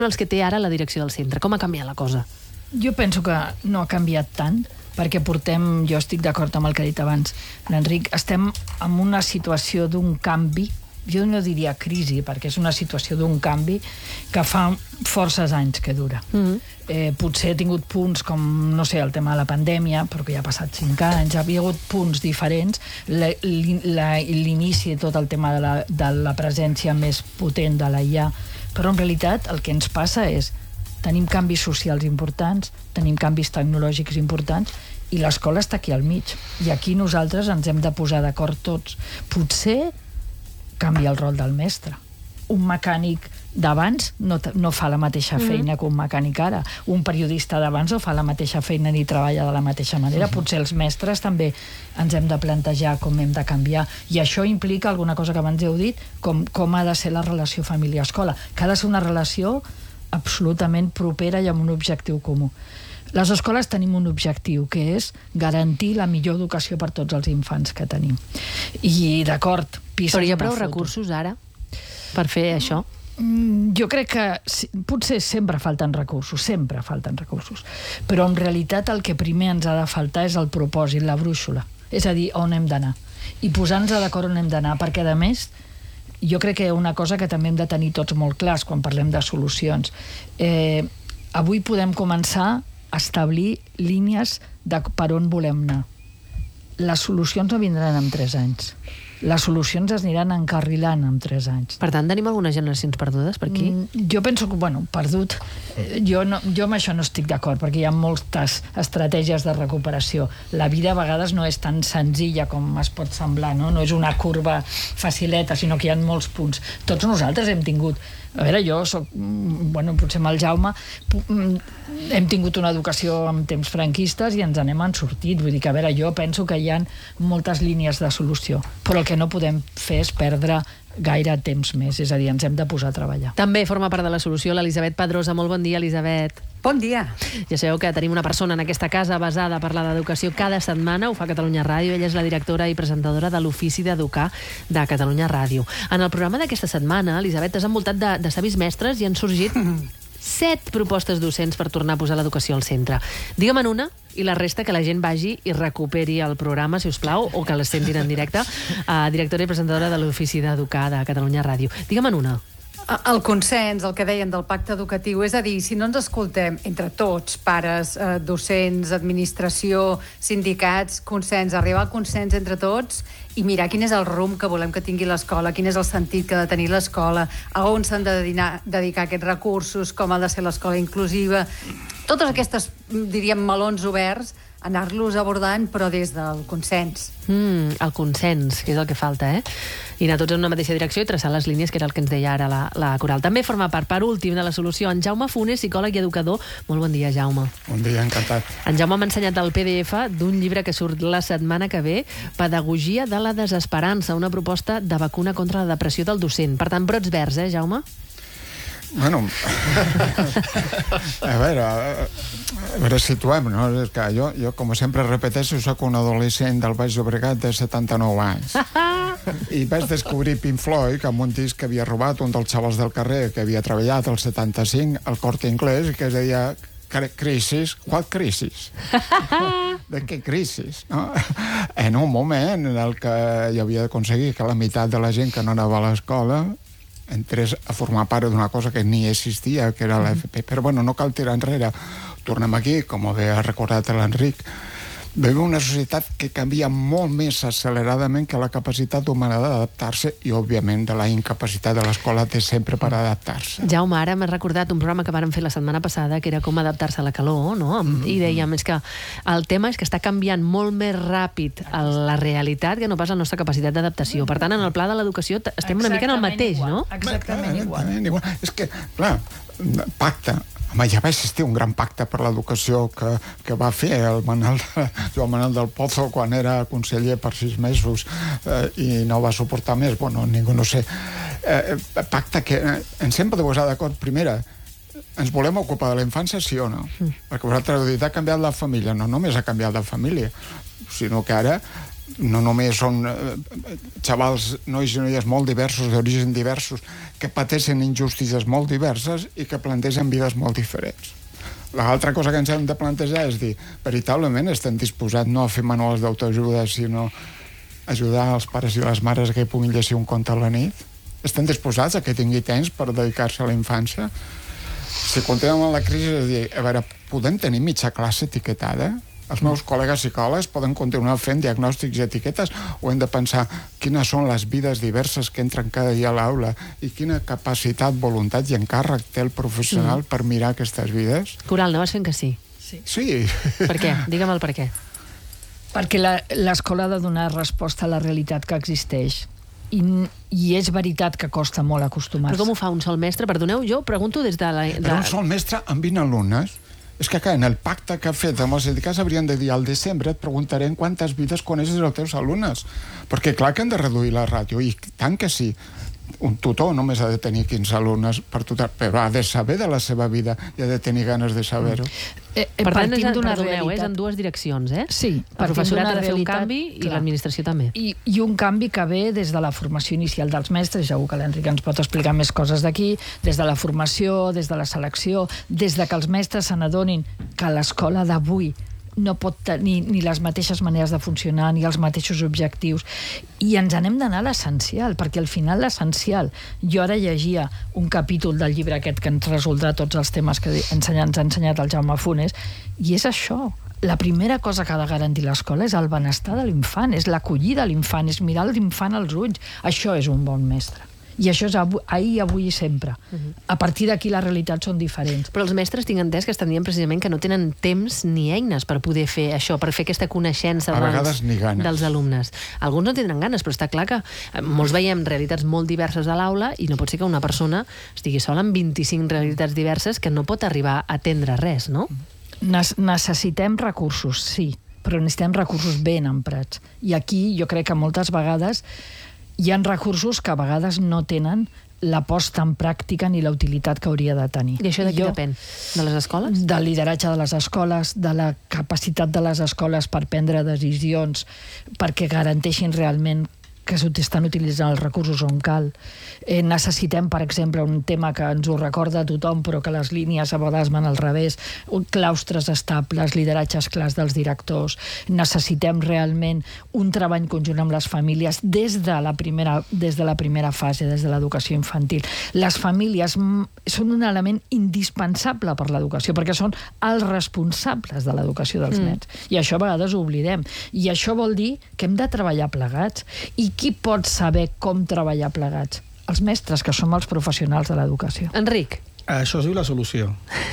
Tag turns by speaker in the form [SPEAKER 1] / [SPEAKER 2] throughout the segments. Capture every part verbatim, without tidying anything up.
[SPEAKER 1] els que té ara la direcció del centre? Com ha canviat la cosa?
[SPEAKER 2] Jo penso que no ha canviat tant, perquè portem, jo estic d'acord amb el que ha dit abans l'Enric, estem en una situació d'un canvi, jo no diria crisi, perquè és una situació d'un canvi que fa forces anys que dura. Mm-hmm. eh, potser he tingut punts com, no sé, el tema de la pandèmia, però que ja ha passat cinc anys, ha hagut punts diferents, l'inici de tot el tema de la, de la presència més potent de la I A, però en realitat el que ens passa és tenim canvis socials importants, tenim canvis tecnològics importants, i l'escola està aquí al mig. I aquí nosaltres ens hem de posar d'acord tots. Potser canvia el rol del mestre. Un mecànic d'abans no, no fa la mateixa feina mm. que un mecànic ara. Un periodista d'abans no fa la mateixa feina ni treballa de la mateixa manera. Mm. Potser els mestres també ens hem de plantejar com hem de canviar. I això implica alguna cosa que abans heu dit, com, com ha de ser la relació família-escola. Que ha de ser una relació absolutament propera i amb un objectiu comú. Les escoles tenim un objectiu, que és garantir la millor educació per tots els infants que tenim. I, d'acord, PISA...
[SPEAKER 1] Però hi ha prou recursos, ara, per fer això?
[SPEAKER 2] Mm, jo crec que potser sempre falten recursos, sempre falten recursos. Però, en realitat, el que primer ens ha de faltar és el propòsit, la brúixola. És a dir, on hem d'anar. I posar-nos d'acord on hem d'anar, perquè, a més, jo crec que hi ha una cosa que també hem de tenir tots molt clars quan parlem de solucions. Eh, avui podem començar a establir línies de per on volem anar. Les solucions no vindran en tres anys. Les solucions es aniran encarrilant en tres anys.
[SPEAKER 1] Per tant, tenim algunes generacions perdudes per aquí?
[SPEAKER 2] Mm, jo penso que, bueno, perdut... Eh, jo, no, jo amb això no estic d'acord, perquè hi ha moltes estratègies de recuperació. La vida a vegades no és tan senzilla com es pot semblar, no? No és una curva facileta, sinó que hi ha molts punts. Tots nosaltres hem tingut... A veure, jo soc... Bueno, potser amb el Jaume hem tingut una educació en temps franquistes i ens n'hem en sortit. Vull dir que, a veure, jo penso que hi ha moltes línies de solució, però el que no podem fer és perdre gaire temps més, és a dir, ens hem de posar a treballar.
[SPEAKER 1] També forma part de la solució l'Elisabet Pedrosa. Molt bon dia, Elisabet.
[SPEAKER 3] Bon dia.
[SPEAKER 1] Ja sabeu que tenim una persona en aquesta casa basada a parlar d'educació cada setmana, ho fa Catalunya Ràdio, ella és la directora i presentadora de l'Ofici d'Educar de Catalunya Ràdio. En el programa d'aquesta setmana, Elisabet, t'has envoltat de, de savis mestres i han sorgit set propostes docents per tornar a posar l'educació al centre. Digue'm en una i la resta que la gent vagi i recuperi el programa, si us plau, o que les sentin en directe, uh, directora i presentadora de l'Ofici d'Educar de Catalunya Ràdio. Digue'm en una.
[SPEAKER 3] El consens, el que deien del pacte educatiu, és a dir, si no ens escoltem entre tots, pares, eh, docents, administració, sindicats, consens, arribar al consens entre tots i mirar quin és el rumb que volem que tingui l'escola, quin és el sentit que ha de tenir l'escola, a on s'han de dedicar, dedicar aquests recursos, com ha de ser l'escola inclusiva, totes aquestes, diríem, melons oberts, anar-los abordant, però des del consens.
[SPEAKER 1] Mm, el consens, que és el que falta, eh? I anar tots en una mateixa direcció i traçar les línies, que era el que ens deia ara la, la Coral. També forma part, per últim, de la solució, en Jaume Funes, psicòleg i educador. Molt bon dia, Jaume.
[SPEAKER 4] Bon dia, encantat.
[SPEAKER 1] En Jaume m'ha ensenyat el P D F d'un llibre que surt la setmana que ve, Pedagogia de la desesperança, una proposta de vacuna contra la depressió del docent. Per tant, brots verds, eh, Jaume?
[SPEAKER 4] Bueno, a veure, a veure, situem, no? És que jo, jo, com sempre repeteixo, soc un adolescent del Baix Llobregat de setanta-nou anys. I vaig descobrir Pink Floyd, amb un disc que havia robat un dels xavals del carrer que havia treballat al setanta-cinc al Corte Inglés, que es deia Crisis. Qual crisis? De què crisis? No? En un moment en el que hi havia d'aconseguir que la meitat de la gent que no anava a l'escola entrés a formar part d'una cosa que ni existia, que era l'F P. Però, bueno, no cal tirar enrere. Tornem aquí, com bé ha recordat l'Enric. Vivim una societat que canvia molt més acceleradament que la capacitat humana d'adaptar-se i, òbviament, de la incapacitat de l'escola de sempre per adaptar-se.
[SPEAKER 1] Jaume, ara m'has recordat un programa que vàrem fer la setmana passada, que era com adaptar-se a la calor, no? Mm-hmm. I dèiem, és que el tema és que està canviant molt més ràpid la realitat que no pas la nostra capacitat d'adaptació. Per tant, en el pla de l'educació estem una mica en el mateix,
[SPEAKER 2] igual,
[SPEAKER 1] no?
[SPEAKER 2] Exactament igual.
[SPEAKER 4] igual. És que, clar, pacte. Home, ja va existir un gran pacte per l'educació que, que va fer el Manel, Joan Manuel del Pozo quan era conseller per sis mesos eh, i no va suportar més. Bueno, ningú no sé. Eh, pacte que ens hem de posar d'acord. Primera, ens volem ocupar de la infància, sí o no? Mm. Perquè vosaltres heu dit, ha canviat la família. No només ha canviat la família, sinó que ara no només són eh, xavals, nois i noies molt diversos, d'origen diversos, que pateixen injustícies molt diverses i que plantegen vides molt diferents. L'altra cosa que ens hem de plantejar és dir, veritablement estem disposats no a fer manuals d'autoajuda, sinó a ajudar els pares i les mares que puguin llegir un conte a la nit? Estem disposats a que tingui temps per dedicar-se a la infància? Si continuem amb la crisi, és dir, a veure, podem tenir mitja classe etiquetada? Els meus col·legues psicòlegs poden continuar fent diagnòstics i etiquetes, o hem de pensar quines són les vides diverses que entren cada dia a l'aula i quina capacitat, voluntat i encàrrec té el professional mm. per mirar aquestes vides?
[SPEAKER 1] Coral, no vas fent que sí?
[SPEAKER 2] Sí.
[SPEAKER 4] Sí.
[SPEAKER 1] Per què? Digue'm el per què.
[SPEAKER 2] Perquè l'escola ha de donar resposta a la realitat que existeix. I, i és veritat que costa molt acostumar-se.
[SPEAKER 1] Però com ho fa un sol mestre? Perdoneu, jo pregunto des de la... De...
[SPEAKER 4] Però un sol mestre amb vint alumnes... És que, clar, en el pacte que ha fet amb els sindicats haurien de dir al desembre et preguntarem quantes vides coneixes els teus alumnes. Perquè clar que han de reduir la ràtio, i tant que sí. Un tutor només ha de tenir quinze alumnes per tutor, però ha de saber de la seva vida i ha de tenir ganes de saber-ho.
[SPEAKER 2] Eh, eh,
[SPEAKER 1] per tant, és,
[SPEAKER 2] d'una
[SPEAKER 1] perdoneu,
[SPEAKER 2] realitat.
[SPEAKER 1] és en dues direccions, eh?
[SPEAKER 2] Sí,
[SPEAKER 1] el professorat ha de fer un
[SPEAKER 2] realitat,
[SPEAKER 1] canvi i
[SPEAKER 2] clar.
[SPEAKER 1] l'administració també.
[SPEAKER 2] I, I un canvi que ve des de la formació inicial dels mestres, segur que l'Enric ens pot explicar més coses d'aquí, des de la formació, des de la selecció, des de que els mestres se n'adonin que l'escola d'avui no pot tenir ni les mateixes maneres de funcionar, ni els mateixos objectius. I ens n'hem d'anar a l'essencial, perquè al final l'essencial... Jo ara llegia un capítol del llibre aquest que ens resoldrà tots els temes que ens ha ensenyat el Jaume Funes, i és això. La primera cosa que ha de garantir l'escola és el benestar de l'infant, és l'acollida a l'infant, és mirar l'infant als ulls. Això és un bon mestre. I això és avui, ahir, avui i sempre. Uh-huh. A partir d'aquí les realitats són diferents.
[SPEAKER 1] Però els mestres tinc entès que estan dient precisament que no tenen temps ni eines per poder fer això, per fer aquesta coneixença dels, dels alumnes. Alguns no tindran ganes, però està clar que molts veiem realitats molt diverses a l'aula i no pot ser que una persona estigui sola amb vint-i-cinc realitats diverses que no pot arribar a atendre res, no?
[SPEAKER 2] Necessitem recursos, sí, però necessitem recursos ben emprats. I aquí jo crec que moltes vegades hi ha recursos que a vegades no tenen la posta en pràctica ni la utilitat que hauria de tenir.
[SPEAKER 1] I això de qui depèn? De les escoles?
[SPEAKER 2] Del lideratge de les escoles, de la capacitat de les escoles per prendre decisions perquè garanteixin realment que s'estan utilitzant els recursos on cal. Eh, necessitem, per exemple, un tema que ens ho recorda a tothom, però que les línies a vegades van al revés, claustres estables, lideratges clars dels directors. Necessitem realment un treball conjunt amb les famílies des de la primera, des de la primera fase, des de l'educació infantil. Les famílies són un element indispensable per l'educació, perquè són els responsables de l'educació dels mm. nens. I això a vegades ho oblidem. I això vol dir que hem de treballar plegats. I qui pot saber com treballar plegats? Els mestres, que som els professionals de l'educació.
[SPEAKER 1] Enric.
[SPEAKER 5] Això es diu la solució.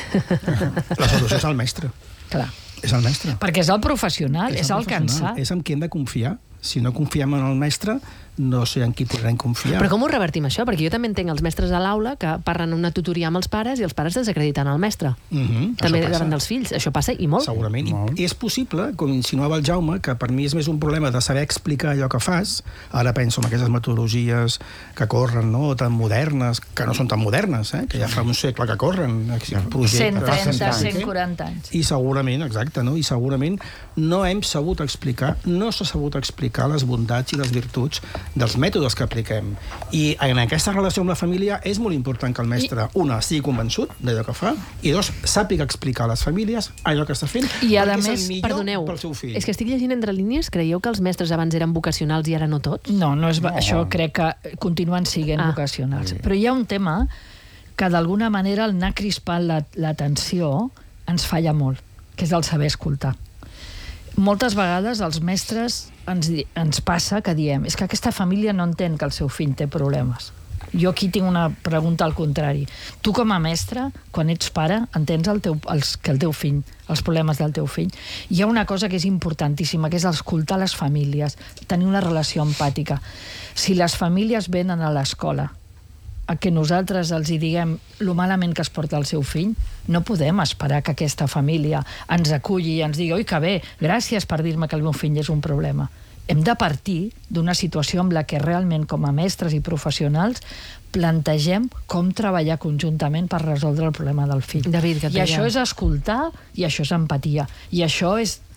[SPEAKER 5] La solució és el mestre.
[SPEAKER 2] Clar.
[SPEAKER 5] És el mestre.
[SPEAKER 2] Perquè és el professional, és, és el, el que en sap.
[SPEAKER 5] És en qui hem de confiar. Si no confiem en el mestre, no sé en qui podrem confiar.
[SPEAKER 1] Però com ho revertim, això? Perquè jo també entenc els mestres a l'aula que parlen una tutoria amb els pares i els pares desacrediten el mestre.
[SPEAKER 5] Mm-hmm,
[SPEAKER 1] també davant dels fills. Això passa i molt.
[SPEAKER 5] Segurament.
[SPEAKER 4] Molt.
[SPEAKER 5] I és possible, com insinuava el Jaume, que per mi és més un problema de saber explicar allò que fas. Ara penso en aquestes metodologies que corren, no?, tan modernes, que no són tan modernes, eh?, que ja fa un segle que corren.
[SPEAKER 2] cent trenta, cent quaranta anys.
[SPEAKER 5] I segurament, exacte, no? I segurament no hem sabut explicar, no s'ha sabut explicar les bondats i les virtuts dels mètodes que apliquem. I en aquesta relació amb la família és molt important que el mestre, I... una, estigui convençut d'allò que fa, i dos, sàpiga explicar a les famílies allò que està fent,
[SPEAKER 2] I a
[SPEAKER 5] perquè
[SPEAKER 2] més,
[SPEAKER 5] és el millor
[SPEAKER 1] perdoneu,
[SPEAKER 5] pel seu fill.
[SPEAKER 1] És que estic llegint entre línies, creieu que els mestres abans eren vocacionals i ara no tots?
[SPEAKER 2] No, no és, no. Això crec que continuen sent ah. vocacionals. Sí. Però hi ha un tema que d'alguna manera el anar crispant l'atenció ens falla molt, que és el saber escoltar. Moltes vegades els mestres ens, ens passa que diem és que aquesta família no entén que el seu fill té problemes. Jo aquí tinc una pregunta al contrari. Tu com a mestre, quan ets pare, entens el teu, els, que el teu fill, els problemes del teu fill. Hi ha una cosa que és importantíssima, que és escoltar les famílies, tenir una relació empàtica. Si les famílies venen a l'escola a que nosaltres els hi diguem lo malament que es porta el seu fill, no podem esperar que aquesta família ens aculli i ens digui oi, que bé, gràcies per dir-me que el meu fill és un problema. Hem de partir d'una situació amb la que realment, com a mestres i professionals, plantegem com treballar conjuntament per resoldre el problema del fill.
[SPEAKER 1] David, que
[SPEAKER 2] I això és escoltar i això és empatia. I això és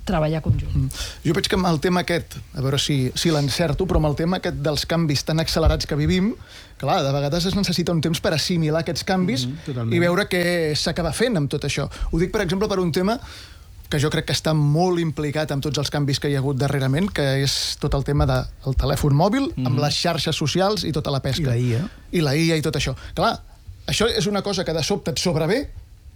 [SPEAKER 2] treballar conjunt. Mm.
[SPEAKER 6] Jo veig que amb el tema aquest, a veure si, si l'encerto, però amb el tema aquest dels canvis tan accelerats que vivim, clar, de vegades es necessita un temps per assimilar aquests canvis mm-hmm, i veure què s'acaba fent amb tot això. Ho dic, per exemple, per un tema que jo crec que està molt implicat amb tots els canvis que hi ha hagut darrerament, que és tot el tema del telèfon mòbil, mm-hmm, amb les xarxes socials i tota la pesca.
[SPEAKER 5] I la I A.
[SPEAKER 6] I la I A i tot això. Clar, això és una cosa que de sobte et sobrevé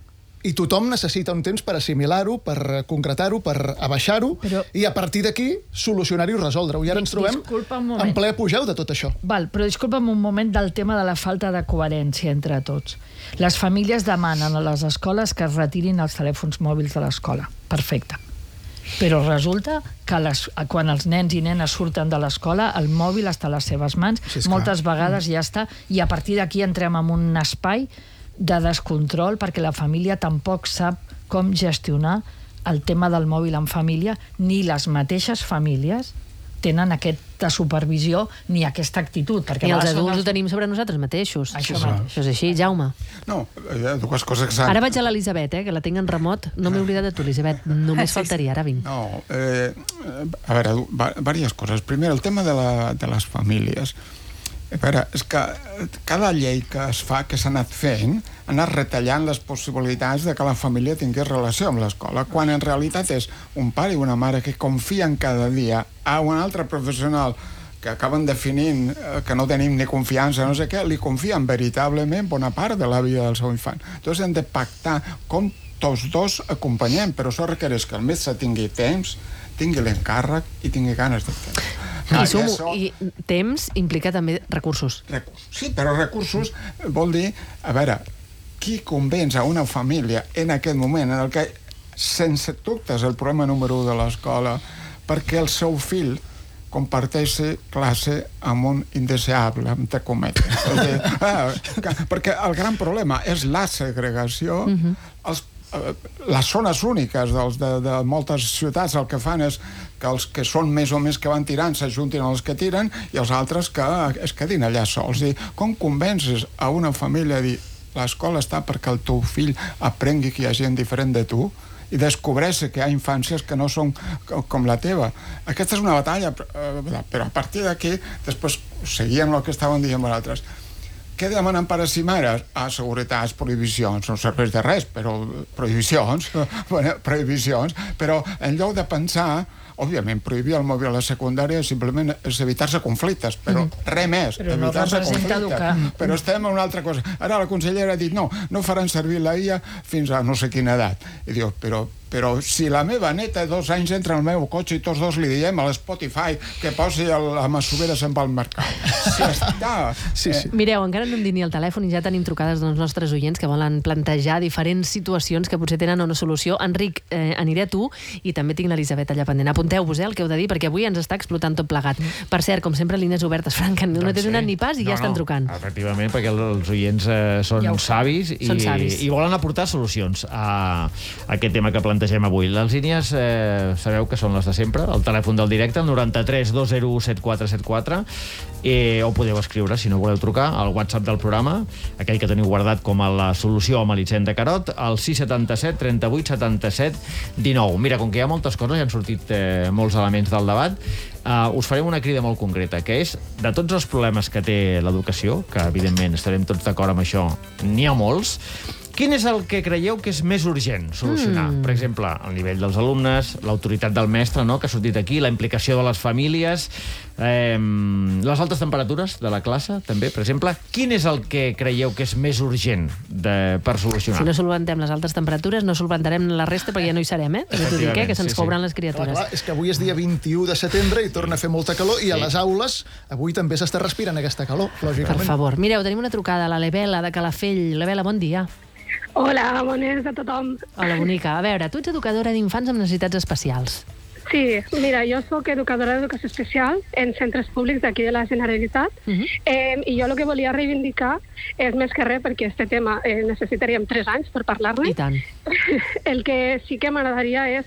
[SPEAKER 6] i tothom necessita un temps per assimilar-ho, per concretar-ho, per abaixar-ho, però... i a partir d'aquí solucionar-ho i resoldre-ho. I ara ens trobem en ple apogeu de tot això.
[SPEAKER 2] Val, però disculpa'm un moment del tema de la falta de coherència entre tots. Les famílies demanen a les escoles que es retirin els telèfons mòbils de l'escola. Perfecte. Però resulta que les, quan els nens i nenes surten de l'escola, el mòbil està a les seves mans, sí, moltes vegades ja està, i a partir d'aquí entrem en un espai de descontrol perquè la família tampoc sap com gestionar el tema del mòbil en família, ni les mateixes famílies tenen aquesta supervisió ni aquesta actitud.
[SPEAKER 1] I els adults els... ho tenim sobre nosaltres mateixos.
[SPEAKER 2] Això,
[SPEAKER 1] això, això és així. Jaume.
[SPEAKER 4] No, hi ha dues coses que s'han...
[SPEAKER 1] Ara vaig a l'Elisabet, eh, que la tinc en remot. No m'he oblidat de tu, Elisabet. Només faltaria, ara vinc.
[SPEAKER 4] No, eh, a veure, diverses coses. Primer, el tema de, la, de les famílies. A veure, és que cada llei que es fa, que s'ha anat fent, ha anat retallant les possibilitats de que la família tingués relació amb l'escola, quan en realitat és un pare i una mare que confien cada dia a un altre professional que acaben definint que no tenim ni confiança, no sé què, li confien veritablement bona part de la vida del seu infant. Llavors hem de pactar com tots dos acompanyem, però això requereix que el mestre tingui temps, tingui l'encàrrec i tingui ganes de fer.
[SPEAKER 1] I, sumo, això... I temps implica també recursos.
[SPEAKER 4] Recursos. Sí, però recursos vol dir, a veure, qui convenç a una família en aquest moment en el que, sense dubte, és el problema número un de l'escola, perquè el seu fill comparteixi classe amb un indeseable, amb te cometes. ah, perquè el gran problema és la segregació. Uh-huh. els les zones úniques dels, de, de moltes ciutats el que fan és que els que són més o més que van tirant s'ajuntin als que tiren i els altres que es quedin allà sols. I com convences a una família a dir l'escola està perquè el teu fill aprengui que hi ha gent diferent de tu i descobreix que hi ha infàncies que no són com la teva. Aquesta és una batalla, però a partir d'aquí després seguien el que estaven dient vosaltres. Què demanen pares i mares? Ah, seguretats, prohibicions, no serveix de res, però prohibicions, bueno, prohibicions, però en lloc de pensar, òbviament, prohibir el mòbil a la secundària simplement és evitar-se conflictes, però mm. res més,
[SPEAKER 2] però
[SPEAKER 4] evitar-se
[SPEAKER 2] no
[SPEAKER 4] conflictes.
[SPEAKER 2] Educar.
[SPEAKER 4] Però estem en una altra cosa. Ara la consellera ha dit, no, no faran servir la I A fins a no sé quina edat. I diu, però però si la meva neta de dos anys entra al meu cotxe i tots dos li diem a l'Spotify que posi la massovera se'n va al mercat. Si està...
[SPEAKER 1] Sí, sí. Eh... Mireu, encara no hem dit ni el telèfon i ja tenim trucades dels nostres oients que volen plantejar diferents situacions que potser tenen una solució. Enric, eh, aniré a tu i també tinc l'Elisabet allà pendent. Apunteu-vos, eh, el que heu de dir, perquè avui ens està explotant tot plegat. Per cert, com sempre, línies obertes, Frank, no doncs t'he sí. donat ni pas i no, ja estan no. trucant.
[SPEAKER 7] Efectivament, perquè els oients eh, són ja savis, i,
[SPEAKER 1] són savis
[SPEAKER 7] i volen aportar solucions a, a aquest tema que plantegem avui. Les línies, eh, sabeu que són les de sempre, el telèfon del directe, el noranta-tres dos zero u set quatre set quatre, eh, o podeu escriure, si no voleu trucar, al WhatsApp del programa, aquell que teniu guardat com a la solució amb Elisenda Carot, al sis setanta set trenta-vuit setanta-set dinou. Mira, com que hi ha moltes coses, ja han sortit eh, molts elements del debat, Uh, us farem una crida molt concreta, que és, de tots els problemes que té l'educació, que evidentment estarem tots d'acord amb això, n'hi ha molts, quin és el que creieu que és més urgent solucionar? Mm. Per exemple, el nivell dels alumnes, l'autoritat del mestre, no?, que ha sortit aquí, la implicació de les famílies, eh, les altes temperatures de la classe, també, per exemple. Quin és el que creieu que és més urgent de, per solucionar?
[SPEAKER 1] Si no solventem les altes temperatures, no solventarem la resta perquè ja no hi serem, eh? També t'ho dic, eh? Que se'ns sí, cobren sí. les criatures.
[SPEAKER 6] Clar, clar, és que avui és dia vint-i-u de setembre i torna a fer molta calor i a les aules avui també s'està respirant aquesta calor, lògicament.
[SPEAKER 1] Per favor. Mireu, tenim una trucada a la Lebela de Calafell. Lebela, bon dia.
[SPEAKER 8] Hola, bones a tothom.
[SPEAKER 1] Hola, bonica. A veure, tu ets educadora d'infants amb necessitats especials.
[SPEAKER 8] Sí, mira, jo sóc educadora d'educació especial en centres públics d'aquí de la Generalitat uh-huh. eh, i jo el que volia reivindicar és més que res, perquè este tema eh, necessitaríem tres anys per parlar-ne.
[SPEAKER 1] I tant.
[SPEAKER 8] El que sí que m'agradaria és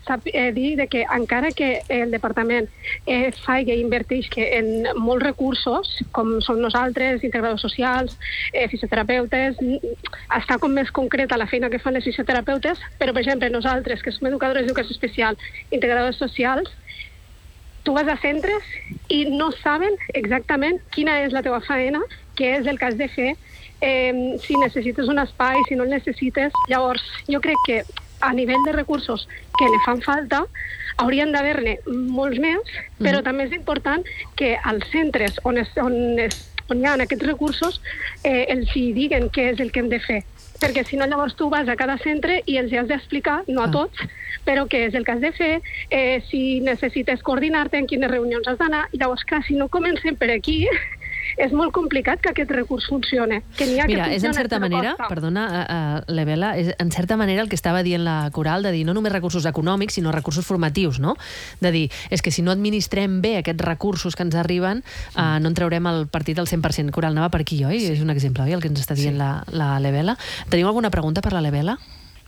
[SPEAKER 8] sap, eh, dir de que encara que el departament eh, faci i inverteix en molts recursos, com som nosaltres, integradors socials, eh, fisioterapeutes, està com més concreta la feina que fan les fisioterapeutes, però, per exemple, nosaltres, que som educadores d'educació especial, integradors socials, tu vas a centres i no saben exactament quina és la teva feina, què és el que has de fer, eh, si necessites un espai, si no el necessites. Llavors, jo crec que a nivell de recursos que li fan falta, haurien d'haver-ne molts més, però mm-hmm. també és important que als centres on, es, on, es, on hi ha aquests recursos eh, els hi diguen què és el que hem de fer. Perquè si no, llavors tu vas a cada centre i els has d'explicar, no a tots, però què és el que has de fer, eh, si necessites coordinar-te, en quines reunions has d'anar. Llavors, clar, si no comencem per aquí, és molt complicat que aquest recurs funcioni. Que n'hi ha
[SPEAKER 1] Mira,
[SPEAKER 8] que
[SPEAKER 1] és en certa manera, costa. perdona, uh, uh, Lebela, és en certa manera el que estava dient la Coral, de dir no només recursos econòmics, sinó recursos formatius, no? De dir, és que si no administrem bé aquests recursos que ens arriben, uh, no en traurem el partit al cent per cent. Coral, anava per aquí, oi? Sí. És un exemple, oi, el que ens està dient sí. la, la Lebela. Teniu alguna pregunta per la Lebela?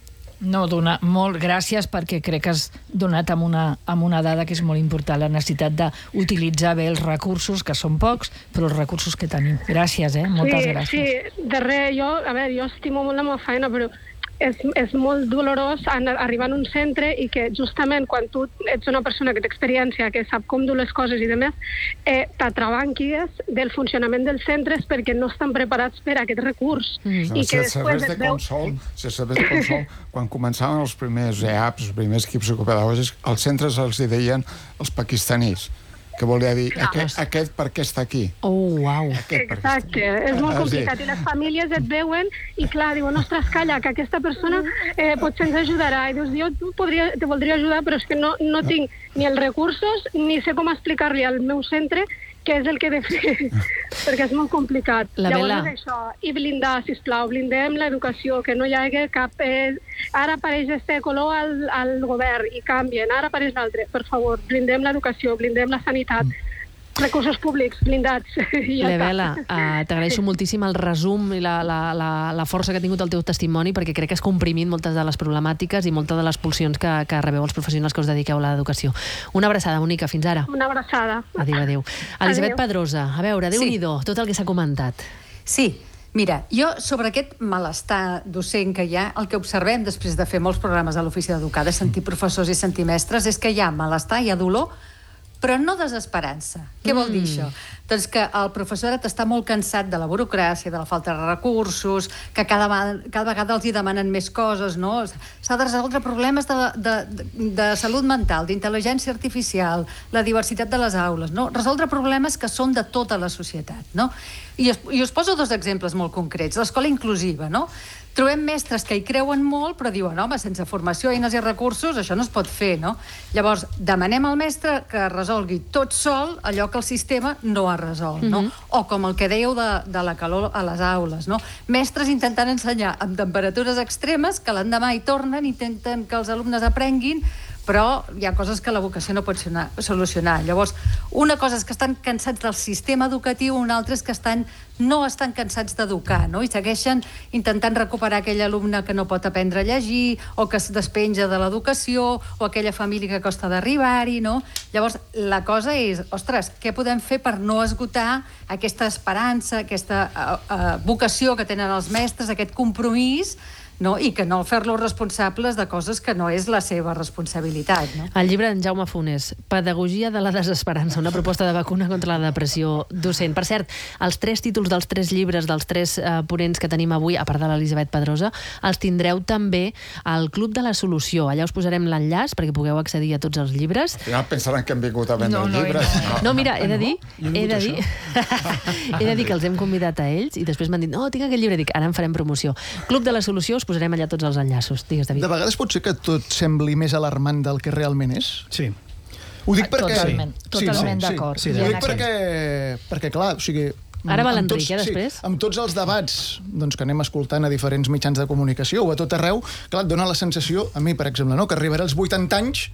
[SPEAKER 2] No, donar molt gràcies perquè crec que has donat amb una, amb una dada que és molt important, la necessitat d'utilitzar bé els recursos, que són pocs, però els recursos que tenim. Gràcies, eh? Moltes
[SPEAKER 8] sí,
[SPEAKER 2] gràcies.
[SPEAKER 8] Sí, de res, jo, a veure, jo estimo molt la meva feina, però és, és molt dolorós arribar a un centre i que justament quan tu ets una persona que té experiència, que sap com dur les coses i demés, eh, t'atrabanquis del funcionament dels centres perquè no estan preparats per a aquest recurs.
[SPEAKER 4] Mm.
[SPEAKER 8] I
[SPEAKER 4] no,
[SPEAKER 8] que
[SPEAKER 4] si serveix de consol, si serveix de consol, quan començaven els primers E A Ps, els primers equips psicopedagògics, als centres els hi deien els pakistanis, que volia dir, aquest, aquest per què està aquí?
[SPEAKER 1] Oh, uau.
[SPEAKER 8] Exacte, és molt complicat. I les famílies et veuen i, clar, diuen, ostres, calla, que aquesta persona eh, potser ens ajudarà. I dius, jo podria, te voldria ajudar, però és que no, no tinc ni els recursos ni sé com explicar-li al meu centre què és el que he de fer, perquè és molt complicat.
[SPEAKER 1] La
[SPEAKER 8] Llavors
[SPEAKER 1] Bela.
[SPEAKER 8] és això, i blindar, sisplau, blindem l'educació, que no hi hagi cap... Eh, ara apareix este color al, al govern i canvien, ara apareix l'altre. Per favor, blindem l'educació, blindem la sanitat, recursos públics blindats. I ja
[SPEAKER 1] Lebela, uh, t'agraeixo moltíssim el resum i la, la, la, la força que ha tingut el teu testimoni, perquè crec que has comprimit moltes de les problemàtiques i moltes de les pulsions que, que rebeu els professionals que us dediqueu a l'educació. Una abraçada, Mónica, fins ara.
[SPEAKER 8] Una abraçada.
[SPEAKER 1] Adéu, adéu. Elisabet Pedrosa, a veure, Déu-n'hi-do,
[SPEAKER 3] Sí.
[SPEAKER 1] tot el que s'ha comentat.
[SPEAKER 3] Sí, mira, jo sobre aquest malestar docent que hi ha, el que observem després de fer molts programes a l'Ofici d'Educar, de sentir professors i sentir mestres, és que hi ha malestar, hi ha dolor, però no desesperança. Què vol dir això? Doncs que el professorat està molt cansat de la burocràcia, de la falta de recursos, que cada, cada vegada els hi demanen més coses, no? S'ha de resoldre problemes de, de, de, de salut mental, d'intel·ligència artificial, la diversitat de les aules, no? Resoldre problemes que són de tota la societat, no? I us, i us poso dos exemples molt concrets. L'escola inclusiva, no? Trobem mestres que hi creuen molt, però diuen, home, sense formació, eines i recursos, això no es pot fer, no? Llavors, demanem al mestre que resolgui tot sol allò que el sistema no ha resolt, no? Mm-hmm. O com el que dèieu de, de la calor a les aules, no? Mestres intentant ensenyar amb temperatures extremes que l'endemà hi tornen, intenten que els alumnes aprenguin, però hi ha coses que la vocació no pot solucionar. Llavors, una cosa és que estan cansats del sistema educatiu, una altra és que estan, no estan cansats d'educar, no? I segueixen intentant recuperar aquell alumne que no pot aprendre a llegir, o que es despenja de l'educació, o aquella família que costa d'arribar-hi, no? Llavors, la cosa és, ostres, què podem fer per no esgotar aquesta esperança, aquesta uh, uh, vocació que tenen els mestres, aquest compromís, no? I que no fer-los responsables de coses que no és la seva responsabilitat, no?
[SPEAKER 1] El llibre d'en Jaume Funes, Pedagogia de la desesperança, una proposta de vacuna contra la depressió docent. Per cert, els tres títols dels tres llibres dels tres eh, ponents que tenim avui, a part de l'Elisabet Pedrosa, els tindreu també al Club de la Solució. Allà us posarem l'enllaç perquè pugueu accedir a tots els llibres.
[SPEAKER 4] Al final pensaran que hem vingut a vendre
[SPEAKER 2] No, no,
[SPEAKER 4] llibres.
[SPEAKER 2] no.
[SPEAKER 1] No, mira, he de dir,
[SPEAKER 5] no he
[SPEAKER 1] he de
[SPEAKER 5] vingut
[SPEAKER 1] dir, he de dir que els hem convidat a ells i després m'han dit, no, tinc aquest llibre, dic, ara en farem promoció. Club de la Solució, us posarem allà tots els enllaços. Digues, David.
[SPEAKER 6] De vegades pot ser que tot sembli més alarmant del que realment és?
[SPEAKER 5] Sí.
[SPEAKER 6] Ho dic perquè...
[SPEAKER 2] Totalment, totalment
[SPEAKER 6] sí,
[SPEAKER 2] d'acord.
[SPEAKER 5] sí,
[SPEAKER 6] Ho
[SPEAKER 2] I en
[SPEAKER 6] dic
[SPEAKER 2] aquest-
[SPEAKER 6] perquè, perquè, clar, o sigui...
[SPEAKER 1] Ara va
[SPEAKER 6] amb
[SPEAKER 1] l'Enric,
[SPEAKER 6] tots-
[SPEAKER 1] eh, després?
[SPEAKER 6] Sí, amb tots els debats doncs, que anem escoltant a diferents mitjans de comunicació o a tot arreu, clar, et dona la sensació, a mi, per exemple, no, que arribaré als vuitanta anys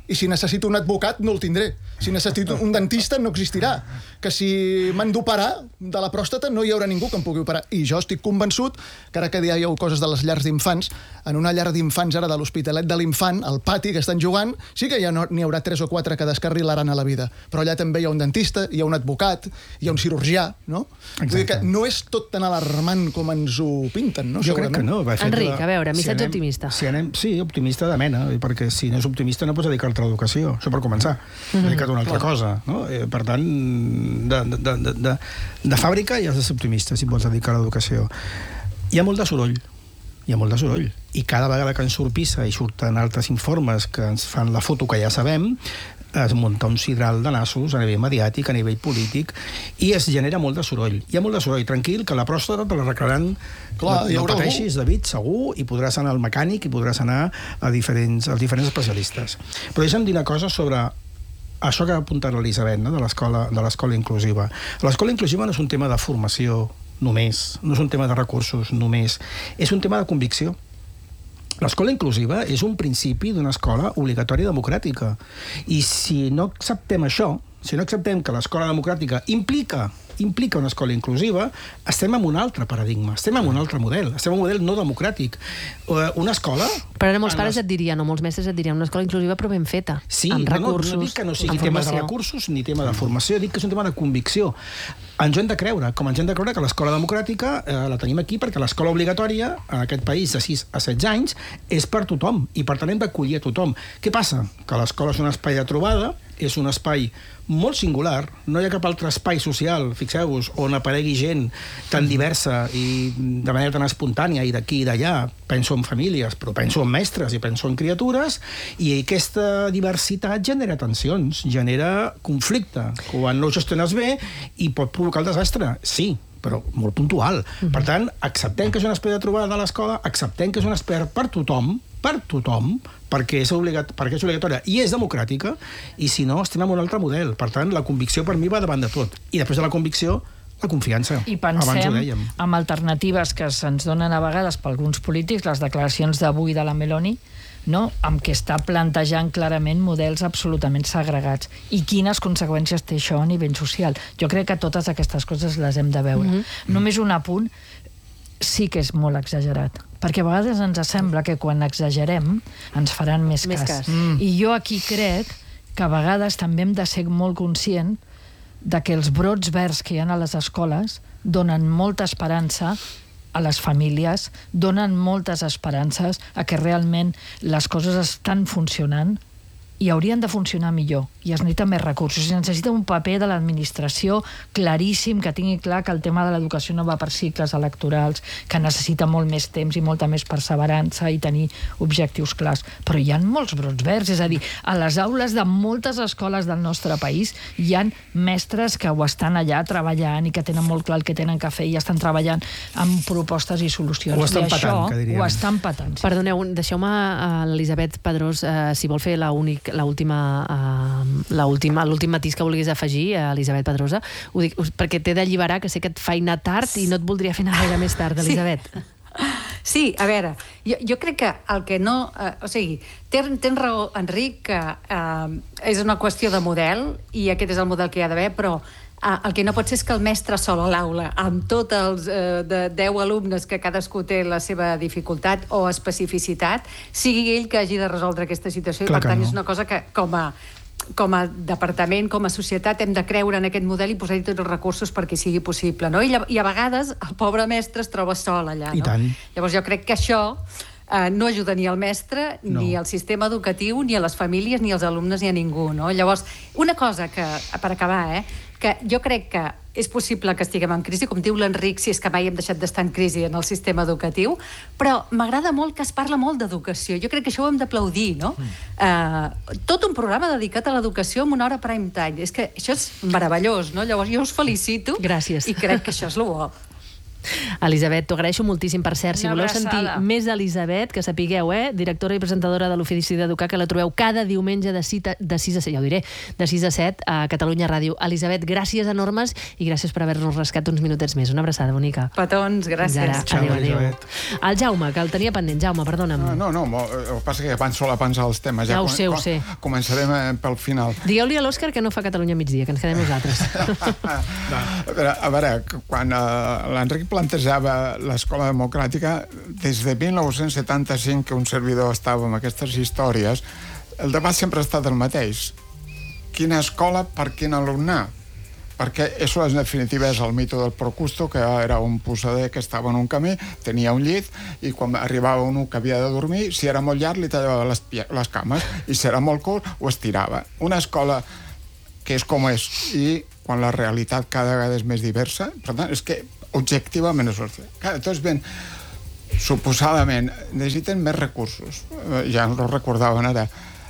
[SPEAKER 6] i si necessito un advocat no el tindré. Si necessito un dentista no existirà. Que si m'han d'operar de la pròstata no hi haurà ningú que em pugui operar. I jo estic convençut que ara que dieu coses de les llars d'infants, en una llar d'infants ara de l'Hospitalet de l'Infant, al pati que estan jugant, sí que ja no, n'hi haurà tres o quatre que descarrilaran a la vida. Però allà també hi ha un dentista, hi ha un advocat, hi ha un cirurgià, no? Exacte. Vull dir que no és tot tan alarmant com ens ho pinten, no?
[SPEAKER 5] Jo crec que no.
[SPEAKER 1] Enric, a veure, missatge
[SPEAKER 5] si anem,
[SPEAKER 1] optimista.
[SPEAKER 5] Si anem, sí, optimista de mena, perquè si no és optimista no pots dedicar-te a l'educació, això per començar. Mm-hmm. Dedica't a una altra cosa, no? Eh, per tant, de, de, de, de, de fàbrica ja has de ser optimista si pots dedicar a l'educació. Hi ha molt de soroll, hi ha molt de soroll. I cada vegada que ens surt PISA i surten altres informes que ens fan la foto que ja sabem, es munta un sidral de nassos a nivell mediàtic, a nivell polític, i es genera molt de soroll. Hi ha molt de soroll. Tranquil, que la pròstata te la arreglaran. Clar, no, no pateixis, David, segur, i podràs anar al mecànic i podràs anar a diferents, als diferents especialistes. Però deixa'm dir una cosa sobre això que ha apuntat l'Elisabet, no? de l'escola inclusiva. L'escola inclusiva no és un tema de formació només, no és un tema de recursos només, és un tema de convicció. L'escola inclusiva és un principi d'una escola obligatòria democràtica. I si no acceptem això, si no acceptem que l'escola democràtica implica implica una escola inclusiva, estem en un altre paradigma, estem en un altre model, estem en un model no democràtic. Una escola...
[SPEAKER 1] Però ara molts pares et dirien, o molts mestres et dirien, una escola inclusiva però ben feta,
[SPEAKER 5] sí,
[SPEAKER 1] amb recursos,
[SPEAKER 5] no, no dic que no sigui tema de recursos ni tema de formació, dic que és un tema de convicció. Ens ho hem de creure, com ens hem de creure que l'escola democràtica eh, la tenim aquí perquè l'escola obligatòria en aquest país de sis a setze anys és per tothom, i per tant hem d'acollir a tothom. Què passa? Que l'escola és un espai de trobada, és un espai molt singular, no hi ha cap altre espai social, fixeu-vos, on aparegui gent tan diversa i de manera tan espontània i d'aquí i d'allà. Penso en famílies, però penso en mestres i penso en criatures, i aquesta diversitat genera tensions, genera conflicte, quan no ho gestiones bé i pot provocar el desastre, sí, però molt puntual. Mm-hmm. Per tant, acceptem que és un espai de trobada de l'escola, acceptem que és un espai per tothom, per tothom, perquè és, obligat, perquè és obligatòria i és democràtica, i si no, estem en un altre model. Per tant, la convicció per mi va davant de tot. I després de la convicció, la confiança.
[SPEAKER 2] I pensem en alternatives que se'ns donen a vegades per alguns polítics, les declaracions d'avui de la Meloni, no? Amb què està plantejant clarament models absolutament segregats. I quines conseqüències té això a nivell social. Jo crec que totes aquestes coses les hem de veure. Mm-hmm. Només un apunt, sí que és molt exagerat, perquè a vegades ens sembla que quan exagerem ens faran més, més cas. cas. Mm. I jo aquí crec que a vegades també hem de ser molt conscient de que els brots verds que hi ha a les escoles donen molta esperança a les famílies, donen moltes esperances a que realment les coses estan funcionant i haurien de funcionar millor, i es necessita més recursos. Es necessita un paper de l'administració claríssim, que tingui clar que el tema de l'educació no va per cicles electorals, que necessita molt més temps i molta més perseverança i tenir objectius clars. Però hi ha molts brots verds, és a dir, a les aules de moltes escoles del nostre país hi ha mestres que ho estan allà treballant i que tenen molt clar el que tenen que fer i estan treballant amb propostes i solucions.
[SPEAKER 5] Ho estan
[SPEAKER 2] I
[SPEAKER 5] patant, que diríem.
[SPEAKER 2] Ho estan patant. Sí.
[SPEAKER 1] Perdoneu, deixeu-me a l'Elisabet Pedrós, eh, si vol fer l'únic l'última uh, l'última l'últim matís que vulguis afegir, uh, Elisabet Pedrosa, ho dic perquè t'he d'alliberar, que sé que et feina tard i no et voldria fer anar gaire més tard, Elisabet.
[SPEAKER 3] Sí. Sí, a veure, jo, jo crec que el que no... Eh, o sigui, tens, tens raó, Enric, que eh, és una qüestió de model, i aquest és el model que hi ha d'haver, però eh, el que no pot ser és que el mestre sol a l'aula, amb tots els eh, de deu alumnes que cadascú té la seva dificultat o especificitat, sigui ell que hagi de resoldre aquesta situació.
[SPEAKER 5] Clar,
[SPEAKER 3] i per tant
[SPEAKER 5] no.
[SPEAKER 3] és una cosa que com a com a departament, com a societat, hem de creure en aquest model i posar-hi tots els recursos perquè sigui possible, no? I, I a vegades el pobre mestre es troba sol allà, no?
[SPEAKER 5] I tant.
[SPEAKER 3] Llavors jo crec que això eh, no ajuda ni al mestre, no. ni al sistema educatiu, ni a les famílies, ni als alumnes, ni a ningú, no? Llavors, una cosa que, per acabar, eh, que jo crec que és possible que estiguem en crisi, com diu l'Enric, si és que mai hem deixat d'estar en crisi en el sistema educatiu, però m'agrada molt que es parla molt d'educació. Jo crec que això ho hem d'aplaudir, no? Mm. Uh, tot un programa dedicat a l'educació en una hora prime time. És que això és meravellós, no? Llavors jo us felicito.
[SPEAKER 1] Gràcies.
[SPEAKER 3] I crec que això és el bo.
[SPEAKER 1] Elisabet, t'ho agraeixo moltíssim. Per cert, si
[SPEAKER 2] Una
[SPEAKER 1] voleu
[SPEAKER 2] abraçada.
[SPEAKER 1] sentir més d'Elisabet, que sapigueu, eh? directora i presentadora de l'Ofici d'Educar, que la trobeu cada diumenge de, cita, de sis a set, ja ho diré, de sis a set a Catalunya Ràdio. Elisabet, gràcies enormes i gràcies per haver-nos rascat uns minutets més. Una abraçada bonica.
[SPEAKER 3] Petons, gràcies.
[SPEAKER 1] Ara,
[SPEAKER 5] Ciao,
[SPEAKER 1] adéu, adéu.
[SPEAKER 5] Elisabet.
[SPEAKER 1] El Jaume, que el tenia pendent. Jaume, perdona'm.
[SPEAKER 4] No, no, no, mo- el que passa que abans sol avançar els temes.
[SPEAKER 1] Ja ho
[SPEAKER 4] com-
[SPEAKER 1] sé, ho
[SPEAKER 4] com-
[SPEAKER 1] sé.
[SPEAKER 4] Començarem eh, pel final.
[SPEAKER 1] Digueu-li a l'Òscar que no fa Catalunya a migdia, que ens quedem nosaltres.
[SPEAKER 4] A veure, a veure quan eh, l'Enric plantejava l'escola democràtica, des de mil nou-cents setanta-cinc que un servidor estava amb aquestes històries, el debat sempre ha estat el mateix. Quina escola per quin alumnat? Perquè això, en definitiva, és el mito del Procusto, que era un posader que estava en un camí, tenia un llit, i quan arribava un que havia de dormir, si era molt llarg, li tallava les, les cames, i si era molt curt, ho estirava. Una escola que és com és, i quan la realitat cada vegada és més diversa, per tant, és que objectivament és el que... Tots ben, suposadament, necessiten més recursos. Eh, Ja ens ho recordaven ara.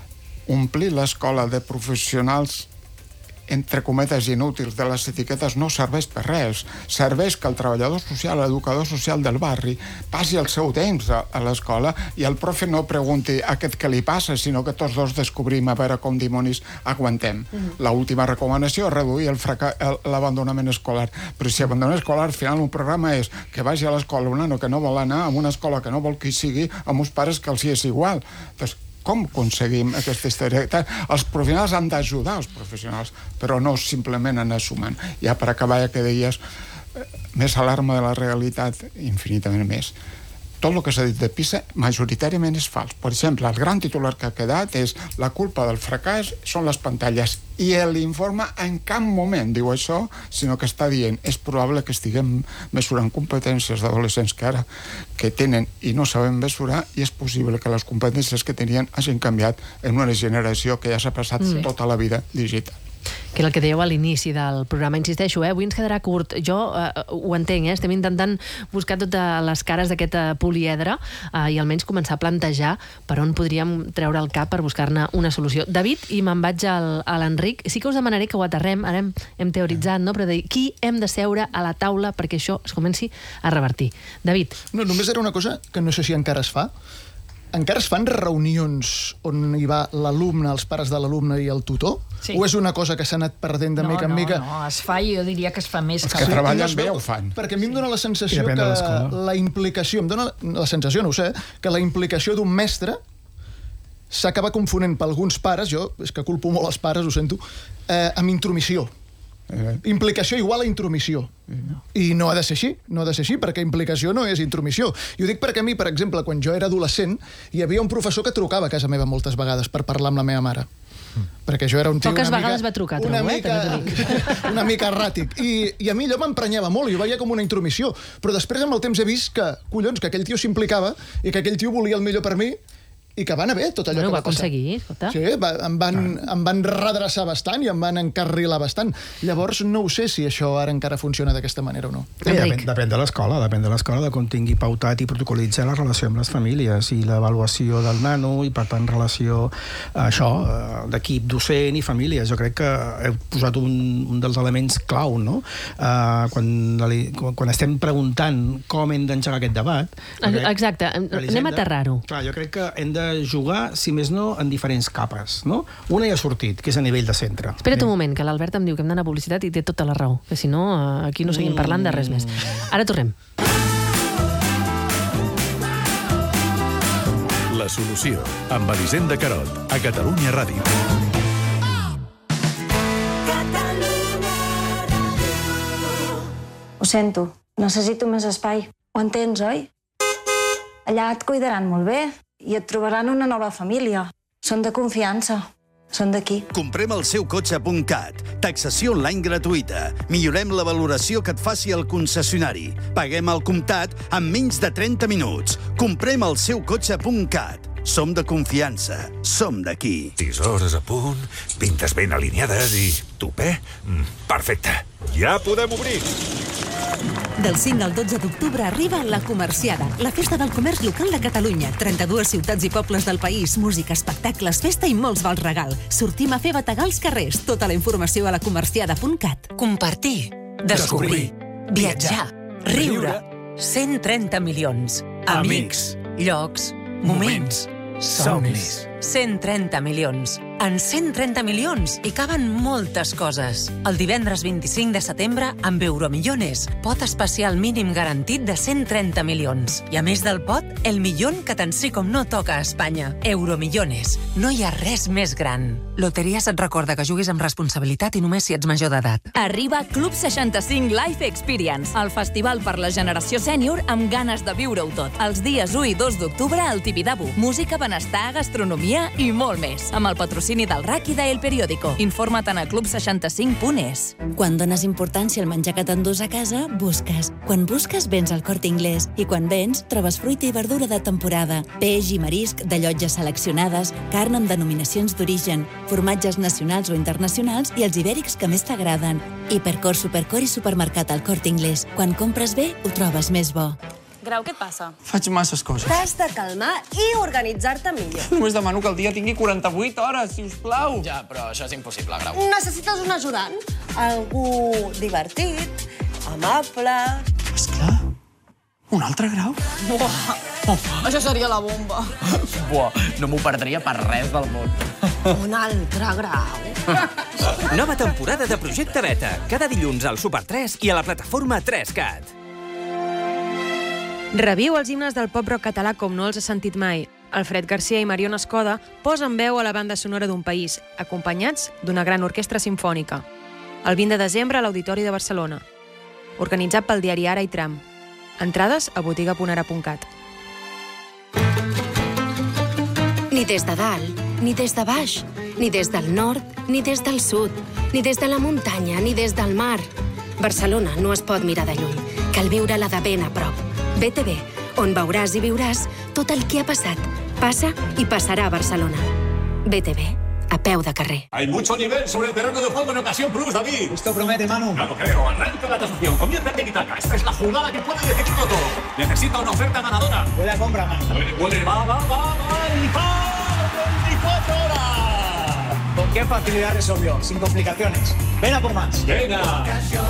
[SPEAKER 4] Omplir l'escola de professionals entre cometes inútils de les etiquetes no serveix per res. Serveix que el treballador social, l'educador social del barri, passi el seu temps a, a l'escola i el profe no pregunti a aquest què li passa, sinó que tots dos descobrim a veure com dimonis aguantem. Mm-hmm. L'última recomanació és reduir el fraca- el- l'abandonament escolar. Però si abandonament escolar, al final un programa és que vagi a l'escola un nano que no vol anar, a una escola que no vol que hi sigui, amb uns pares que els hi és igual. Doncs com aconseguim aquesta història? Els professionals han d'ajudar els professionals, però no simplement anar sumant. Ja per acabar, ja que deies, més alarma de la realitat, infinitament més. Tot el que s'ha dit de PISA majoritàriament és fals. Per exemple, el gran titular que ha quedat és la culpa del fracàs són les pantalles, i l'informe en cap moment diu això, sinó que està dient és probable que estiguem mesurant competències d'adolescents que ara que tenen i no sabem mesurar, i és possible que les competències que tenien hagin canviat en una generació que ja s'ha passat sí. tota la vida digital.
[SPEAKER 1] Que era el que dèieu a l'inici del programa. Insisteixo, eh? avui ens quedarà curt. Jo eh, ho entenc, eh? estem intentant buscar totes les cares d'aquest eh, poliedre eh, i almenys començar a plantejar per on podríem treure el cap per buscar-ne una solució. David, i me'n vaig al, a l'Enric, sí que us demanaré que ho aterrem, ara hem, hem teoritzat, no? però de dir, qui hem de seure a la taula perquè això es comenci a revertir. David.
[SPEAKER 6] No, només era una cosa que no sé si encara es fa. Encara es fan reunions on hi va l'alumne, els pares de l'alumne i el tutor?
[SPEAKER 2] Sí.
[SPEAKER 6] O és una cosa que s'ha anat perdent de
[SPEAKER 2] no,
[SPEAKER 6] mica en
[SPEAKER 2] no,
[SPEAKER 6] mica?
[SPEAKER 2] No, es fa i jo diria que es fa més.
[SPEAKER 4] Els
[SPEAKER 2] que
[SPEAKER 4] que treballen
[SPEAKER 6] no es
[SPEAKER 4] bé
[SPEAKER 6] veu,
[SPEAKER 4] ho fan.
[SPEAKER 6] Perquè a mi em dóna la sensació
[SPEAKER 5] I depèn de
[SPEAKER 6] que
[SPEAKER 5] l'escola.
[SPEAKER 6] la implicació, em dóna la sensació, no ho sé, que la implicació d'un mestre s'acaba confonent per alguns pares, jo és que culpo molt els pares, ho sento, eh, amb intromissió. Eh. Implicació igual a intromissió. No. I no ha de ser així, no ha de ser així, perquè implicació no és intromissió. I ho dic perquè a mi, per exemple, quan jo era adolescent, hi havia un professor que trucava a casa meva moltes vegades per parlar amb la meva mare. Perquè jo era un tio
[SPEAKER 1] Poques
[SPEAKER 6] una
[SPEAKER 1] vegades
[SPEAKER 6] mica,
[SPEAKER 1] va trucar,
[SPEAKER 6] una
[SPEAKER 1] trobo, eh,
[SPEAKER 6] mica,
[SPEAKER 1] també t'ho
[SPEAKER 6] una mica erràtic. I, I a mi allò m'emprenyava molt, i ho veia com una intromissió. Però després, amb el temps, he vist que, collons, que aquell tio s'implicava i que aquell tio volia el millor per mi i que va anar bé tot allò
[SPEAKER 1] Bueno,
[SPEAKER 6] que
[SPEAKER 1] ho
[SPEAKER 6] va
[SPEAKER 1] va
[SPEAKER 6] passar.
[SPEAKER 1] aconseguir, escolta.
[SPEAKER 6] Sí, va, em, van, em van redreçar bastant i em van encarrilar bastant. Llavors, no ho sé si això ara encara funciona d'aquesta manera o no.
[SPEAKER 5] Sí,
[SPEAKER 1] Enric.
[SPEAKER 5] depèn, depèn de l'escola, depèn de l'escola, de com tingui pautat i protocolitzar la relació amb les famílies i l'avaluació del nano i, per tant, relació a això, eh, d'equip docent i famílies. Jo crec que heu posat un, un dels elements clau, no? Uh, quan, quan, quan estem preguntant com hem d'engegar aquest debat... jo crec
[SPEAKER 1] Exacte,
[SPEAKER 5] que
[SPEAKER 1] anem a
[SPEAKER 5] de-
[SPEAKER 1] aterrar-ho.
[SPEAKER 5] Clar, jo crec que hem de jugar, si més no, en diferents capes, no? Una ja ha sortit, que és a nivell de centre.
[SPEAKER 1] Espera't un moment, que l'Albert em diu que hem d'anar a publicitat i té tota la raó, que si no, eh, aquí no seguim parlant de res més. Ara tornem.
[SPEAKER 9] La solució, amb Elisenda Carot, a Catalunya Ràdio.
[SPEAKER 10] Ho sento, necessito més espai. Ho entens, oi? Allà et cuidaran molt bé i et trobaran una nova família. Són de confiança. Són d'aquí.
[SPEAKER 11] Comprem el seu cotxe punt cat. Taxació online gratuïta. Millorem la valoració que et faci el concessionari. Paguem al comptat en menys de trenta minuts. Comprem el seu cotxe punt cat. Som de confiança. Som d'aquí.
[SPEAKER 9] Sis hores a punt, pintes ben alineades i topé. Mm, perfecte. Ja podem obrir.
[SPEAKER 12] Del cinc al dotze d'octubre arriba La Comerciada, la festa del comerç local de Catalunya. trenta-dues ciutats i pobles del país, música, espectacles, festa i molts vals regal. Sortim a fer bategar als carrers. Tota la informació a lacomerciada punt cat.
[SPEAKER 13] Compartir, descobrir, viatjar, riure, cent trenta milions. Amics, llocs, moments, somnis. cent trenta milions. En cent trenta milions hi caben moltes coses. El divendres vint-i-cinc de setembre, amb Euromillones, pot especial mínim garantit de cent trenta milions. I a més del pot, el milion que tant sí com no toca a Espanya. Euromillones. No hi ha res més gran. Loteries et recorda que juguis amb responsabilitat i només si ets major d'edat.
[SPEAKER 14] Arriba Club seixanta-cinc Life Experience, el festival per la generació sènior amb ganes de viure-ho tot. Els dies u i dos d'octubre al Tibidabo. Música, benestar, gastronomia i molt més. Amb el patrocini del R A C i de El Periódico. Informa't a club seixanta-cinc punt es.
[SPEAKER 15] Quan dones importància al menjar que t'endús a casa, busques. Quan busques, vens al Corte Inglés. I quan vens, trobes fruita i verdura de temporada. Peix i marisc de llotges seleccionades, carn amb denominacions d'origen, formatges nacionals o internacionals i els ibèrics que més t'agraden. Hipercor, Supercor i Supermercat al Corte Inglés. Quan compres bé, ho trobes més bo.
[SPEAKER 16] Grau, què et passa?
[SPEAKER 17] Faig masses coses.
[SPEAKER 16] T'has de calmar i organitzar-te millor.
[SPEAKER 17] Només demano que el dia tingui quaranta-vuit hores, si us plau.
[SPEAKER 18] Ja, però això és impossible, Grau.
[SPEAKER 16] Necessites un ajudant? Algú divertit, amable...
[SPEAKER 17] Esclar. Un altre Grau?
[SPEAKER 16] Buah, això seria la bomba.
[SPEAKER 18] Buah, no m'ho perdria per res del món.
[SPEAKER 16] Un altre Grau.
[SPEAKER 19] Nova temporada de Projecte Beta. Cada dilluns al Super tres i a la plataforma tres cat.
[SPEAKER 20] Reviu els himnes del pop-rock català com no els has sentit mai. Alfred Garcia i Mariona Escoda posen veu a la banda sonora d'un país, acompanyats d'una gran orquestra simfònica. El vint de desembre a l'Auditori de Barcelona. Organitzat pel diari Ara i Tram. Entrades a botiga punt ara punt cat.
[SPEAKER 21] Ni des de dalt, ni des de baix, ni des del nord, ni des del sud, ni des de la muntanya, ni des del mar. Barcelona no es pot mirar de lluny, cal viure-la de ben a prop. B T V, on veuràs i viuràs tot el que ha passat, passa i passarà a Barcelona. B T V, a peu de carrer.
[SPEAKER 22] Hay mucho nivel sobre el terreno de juego en Ocasión Plus, David.
[SPEAKER 23] Esto promete, Manu.
[SPEAKER 22] No lo creo. Arranca la tasación. Comienza en Tiki-Taka. Esta es la jugada que puede decidirlo todo. Necesita una oferta ganadora.
[SPEAKER 23] Huele a compra, Manu.
[SPEAKER 22] Huele, huele, va, va, va, va. Y va. veinticuatro horas.
[SPEAKER 23] Con qué facilidad resolvió, sin complicaciones. Ven a por más.
[SPEAKER 22] Venga.